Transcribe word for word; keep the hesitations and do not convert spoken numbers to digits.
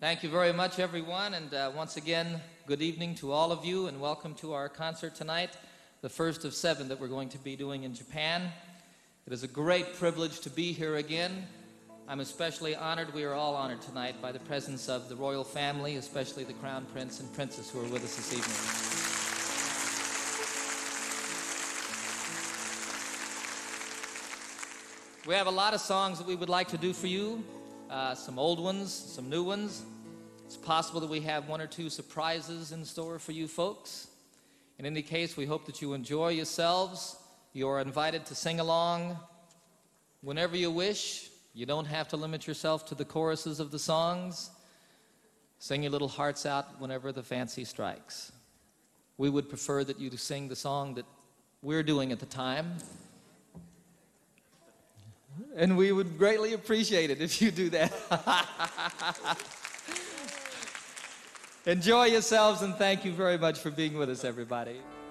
Thank you very much, everyone, and uh, once again, good evening to all of you, and welcome to our concert tonight, the first of seven that we're going to be doing in Japan. It is a great privilege to be here again. I'm especially honored, we are all honored tonight, by the presence of the royal family, especially the Crown Prince and Princess who are with us this evening. We have a lot of songs that we would like to do for you, uh, some old ones, some new ones. It's possible that we have one or two surprises in store for you folks. In any case, we hope that you enjoy yourselves. You are invited to sing along whenever you wish. You don't have to limit yourself to the choruses of the songs. Sing your little hearts out whenever the fancy strikes. We would prefer that you sing the song that we're doing at the time. And we would greatly appreciate it if you do that. Enjoy yourselves, and thank you very much for being with us, everybody.